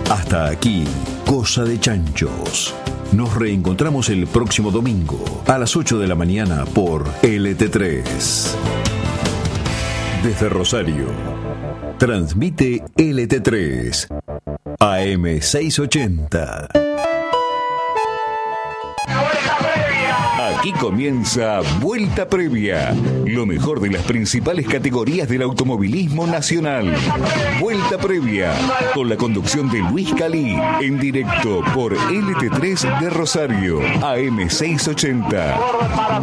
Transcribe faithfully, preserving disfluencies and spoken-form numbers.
Hasta aquí, Cosa de Chanchos. Nos reencontramos el próximo domingo a las ocho de la mañana por L T tres. Desde Rosario, transmite L T tres, A M seiscientos ochenta. Aquí comienza Vuelta Previa, lo mejor de las principales categorías del automovilismo nacional. Vuelta Previa, con la conducción de Luis Calí, en directo por L T tres de Rosario, A M seiscientos ochenta.